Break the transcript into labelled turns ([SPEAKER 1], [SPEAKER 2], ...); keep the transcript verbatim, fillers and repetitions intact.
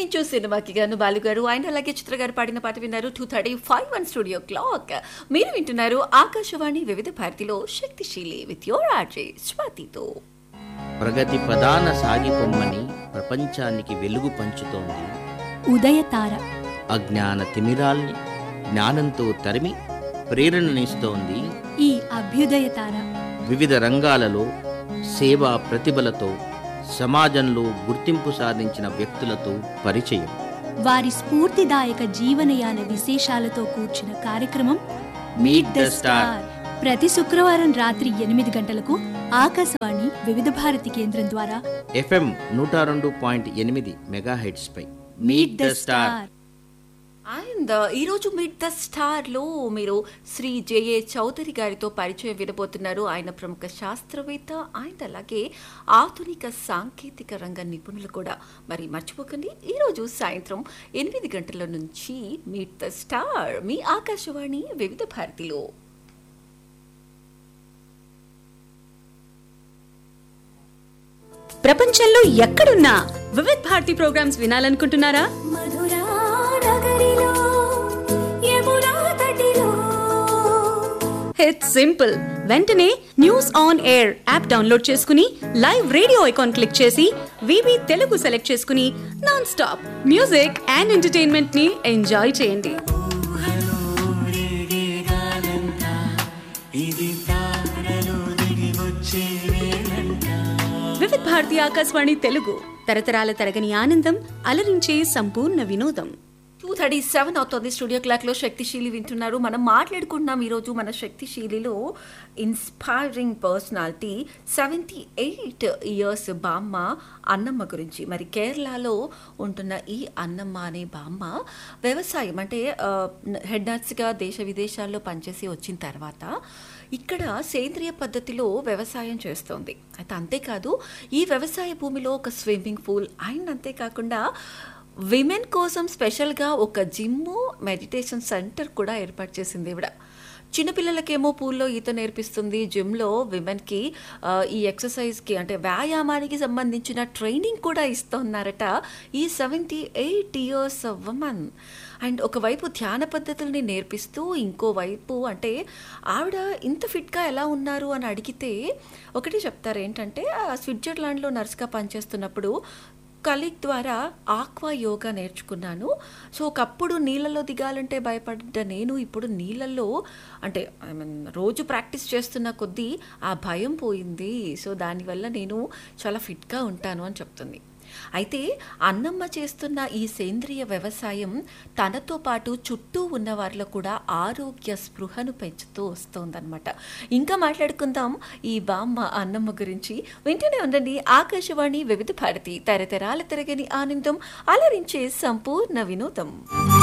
[SPEAKER 1] ప్రేమించు సినిమాకి గాను బాలుగారు అండ్ అలాగే చిత్ర గారు పాడిన పాట విన్నారు. Two thirty five one studio clock. మీరు వింటున్నారు ఆకాశవాణి వివిధ భారతిలో శక్తిశీలి విత్ యోర్ ఆర్జే స్వాతితో.
[SPEAKER 2] ప్రగతి ప్రధాన సాగిపొమ్మని ప్రపంచానికి వెలుగు పంచుతోంది
[SPEAKER 3] ఉదయతార.
[SPEAKER 2] అజ్ఞాన తిమిరాల్ని జ్ఞానంతో తరిమి ప్రేరణనిస్తోంది
[SPEAKER 3] ఈ అభ్యుదయతార.
[SPEAKER 2] వివిధ రంగాలలో సేవా ప్రతిభలతో సమాజంలో గుర్తింపు సాధించిన వ్యక్తులతో పరిచయం,
[SPEAKER 3] వారి స్ఫూర్తిదాయక జీవనయాన విశేషాలతో కూర్చిన కార్యక్రమం మీట్ ద స్టార్. ప్రతి శుక్రవారం రాత్రి ఎనిమిది గంటలకు ఆకాశవాణి వివిధ భారతి కేంద్రం ద్వారా
[SPEAKER 2] ఎఫ్ఎం నూట రెండు పాయింట్ ఎనిమిది megahertz pi
[SPEAKER 3] meet the star.
[SPEAKER 1] And ఈరోజు మీట్ ద స్టార్లో మీరు శ్రీ జేఏ చౌదరి గారితో పరిచయం వినబోతున్నారు. ఆయన ప్రముఖ శాస్త్రవేత్త అండ్ అలాగే ఆధునిక సాంకేతిక రంగ నిపుణులు కూడా. మరి మర్చిపోకండి, ఈరోజు సాయంత్రం ఎనిమిది గంటల నుంచి మీట్ ద స్టార్ మీ ఆకాశవాణి వివిధ భారతిలో.
[SPEAKER 4] ప్రపంచంలో ఎక్కడున్నా Vividh Bharati programmes వినాలనుకుంటున్నారా? It's simple. వెంటనే news on air app download చేసుకుని లైవ్ రేడియో ఐకాన్ క్లిక్ చేసి వివి తెలుగు సెలెక్ట్ చేసుకుని non stop music and entertainment ని ఎంజాయ్ చేయండి. వివిధ్ భారతి ఆకాశవాణి తెలుగు, తరతరాల తరగని ఆనందం, అలరించే సంపూర్ణ వినోదం.
[SPEAKER 1] టూ థర్టీ సెవెన్ అవుతుంది స్టూడియో క్లాక్లో. శక్తిశీలి వింటున్నారు. మనం మాట్లాడుకుంటున్నాం ఈరోజు మన శక్తిశీలిలో inspiring personality seventy eight years బామ్మ అన్నమ్మ గురించి. మరి కేరళలో ఉంటున్న ఈ అన్నమ్మ అనే బామ్మ వ్యవసాయం అంటే హెడ్ నర్స్గా దేశ విదేశాల్లో పనిచేసి వచ్చిన తర్వాత ఇక్కడ సేంద్రియ పద్ధతిలో వ్యవసాయం చేస్తోంది. అయితే అంతేకాదు, ఈ వ్యవసాయ భూమిలో ఒక స్విమ్మింగ్ పూల్ అండ్ అంతేకాకుండా విమెన్ కోసం స్పెషల్గా ఒక జిమ్, మెడిటేషన్ సెంటర్ కూడా ఏర్పాటు చేసింది ఈవిడ. చిన్నపిల్లలకేమో పూల్లో ఈత నేర్పిస్తుంది, జిమ్లో విమెన్కి ఈ ఎక్సర్సైజ్కి అంటే వ్యాయామానికి సంబంధించిన ట్రైనింగ్ కూడా ఇస్తున్నారట ఈ seventy eight years women. And ఒకవైపు ధ్యాన పద్ధతుల్ని నేర్పిస్తూ ఇంకోవైపు అంటే ఆవిడ ఇంత ఫిట్గా ఎలా ఉన్నారు అని అడిగితే ఒకటి చెప్తారు ఏంటంటే, స్విట్జర్లాండ్లో నర్స్గా పనిచేస్తున్నప్పుడు కలీగ్ ద్వారా ఆక్వా యోగా నేర్చుకున్నాను. సో ఒకప్పుడు నీళ్ళలో దిగాలంటే భయపడ్డ నేను ఇప్పుడు నీళ్ళల్లో అంటే ఐ మీన్ రోజు ప్రాక్టీస్ చేస్తున్న కొద్దీ ఆ భయం పోయింది. సో దానివల్ల నేను చాలా ఫిట్గా ఉంటాను అని చెప్తుంది. అయితే అన్నమ్మ చేస్తున్న ఈ సేంద్రియ వ్యవసాయం తనతో పాటు చుట్టూ ఉన్న వారిలో కూడా ఆరోగ్య స్పృహను పెంచుతూ వస్తోందన్నమాట. ఇంకా మాట్లాడుకుందాం ఈ బామ్మ అన్నమ్మ గురించి. వింటూనే ఉండండి ఆకాశవాణి వివిధ భారతి, తరతరాల తిరగని ఆనందం, అలరించే సంపూర్ణ వినోదం.